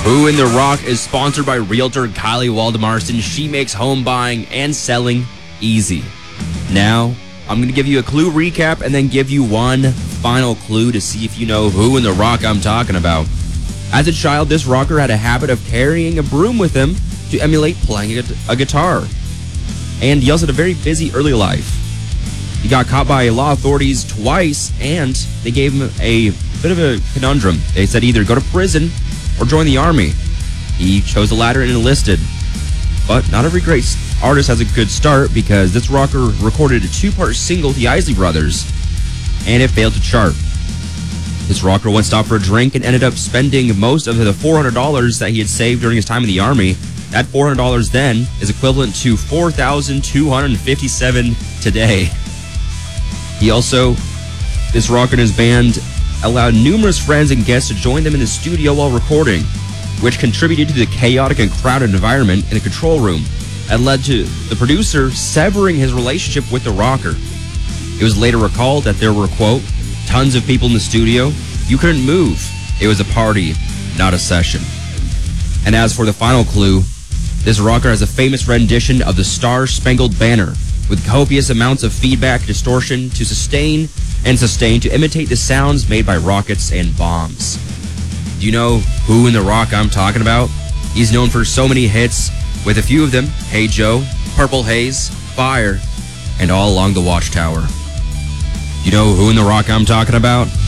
Who in the Rock is sponsored by Realtor Kylie Waldemarston. She makes home buying and selling easy. Now, I'm going to give you a clue recap and then give you one final clue to see if you know who in the Rock I'm talking about. As a child, this rocker had a habit of carrying a broom with him to emulate playing a guitar. And he also had a very busy early life. He got caught by law authorities twice, and they gave him a bit of a conundrum. They said either go to prison or join the army. He chose the latter and enlisted. But not every great artist has a good start, because this rocker recorded a two-part single, The Isley Brothers, and it failed to chart. This rocker once stopped for a drink and ended up spending most of the $400 that he had saved during his time in the army. That $400 then is equivalent to $4,257 today. This rocker and his band allowed numerous friends and guests to join them in the studio while recording, which contributed to the chaotic and crowded environment in the control room and led to the producer severing his relationship with the rocker. It was later recalled that there were, quote, tons of people in the studio. You couldn't move. It was a party, not a session. And as for the final clue, this rocker has a famous rendition of the Star Spangled Banner with copious amounts of feedback, distortion to sustain to imitate the sounds made by rockets and bombs. Do you know who in the Rock I'm talking about? He's known for so many hits, with a few of them, Hey Joe, Purple Haze, Fire, and All Along the Watchtower. Do you know who in the Rock I'm talking about?